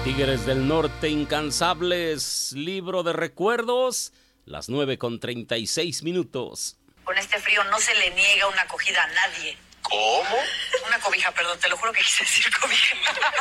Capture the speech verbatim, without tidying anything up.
Tigres del Norte incansables, libro de recuerdos, las nueve con treinta y seis minutos. Con este frío no se le niega una acogida a nadie. ¿Cómo? Una cobija, perdón, te lo juro que quise decir cobija.